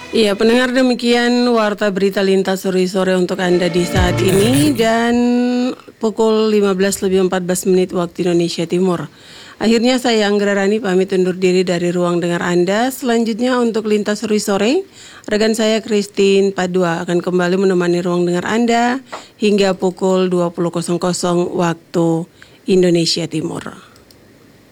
Iya, pendengar, demikian Warta Berita Lintas sore-sore untuk Anda di saat ini dan pukul 15:14 waktu Indonesia Timur. Akhirnya saya Anggra Rani pamit undur diri dari ruang dengar Anda. Selanjutnya untuk Lintas sore-sore, rekan saya Christine Padua akan kembali menemani ruang dengar Anda hingga pukul 20.00 waktu Indonesia Timur.